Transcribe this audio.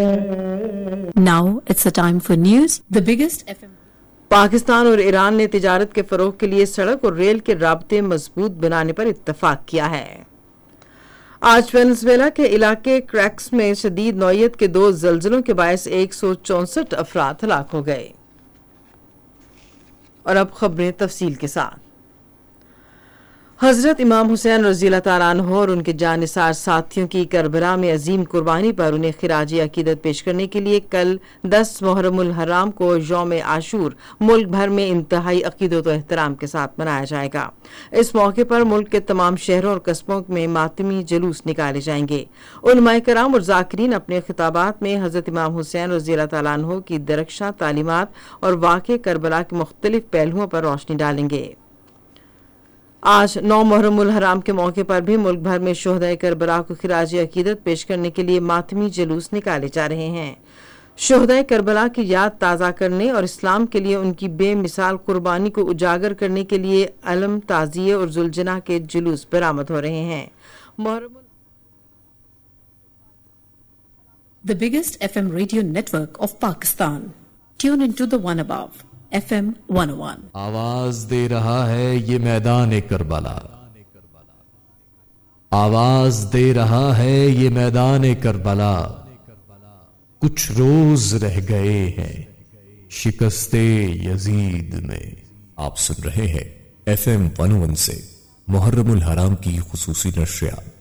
Now it's a time for news. The biggest FM. Pakistan اور ایران نے تجارت کے فروغ کے لیے سڑک اور ریل کے رابطے مضبوط بنانے پر اتفاق کیا ہے۔ آج وینزویلا کے علاقے کریکس میں شدید نوعیت کے 2 زلزلوں کے باعث 164 افراد ہلاک ہو گئے۔ اور اب خبریں تفصیل کے ساتھ۔ حضرت امام حسین رضی اللہ تعالیٰ عنہ اور ان کے جانثار ساتھیوں کی کربلا میں عظیم قربانی پر انہیں خراج عقیدت پیش کرنے کے لیے کل 10 محرم الحرام کو یوم عاشور ملک بھر میں انتہائی عقیدت و احترام کے ساتھ منایا جائے گا۔ اس موقع پر ملک کے تمام شہروں اور قصبوں میں ماتمی جلوس نکالے جائیں گے۔ علماء کرام اور ذاکرین اپنے خطابات میں حضرت امام حسین رضی اللہ تعالیٰ عنہ کی درخشاں تعلیمات اور واقع کربلا کے مختلف پہلوؤں پر روشنی ڈالیں گے۔ آج 9 محرم الحرام کے موقع پر بھی ملک بھر میں شہدائے کربلا کو خراج عقیدت پیش کرنے کے لیے ماتمی جلوس نکالے جا رہے ہیں۔ شہدائے کربلا کی یاد تازہ کرنے اور اسلام کے لیے ان کی بے مثال قربانی کو اجاگر کرنے کے لیے علم، تعزیے اور ذوالجناح کے جلوس برآمد ہو رہے ہیں۔ The biggest FM radio network of Pakistan. Tune into the one above. FM 101. آواز دے رہا ہے یہ میدان کربلا، آواز دے رہا ہے یہ میدان کربلا، کچھ روز رہ گئے ہیں شکست یزید میں۔ آپ سن رہے ہیں FM 101 سے محرم الحرام کی خصوصی نشریات۔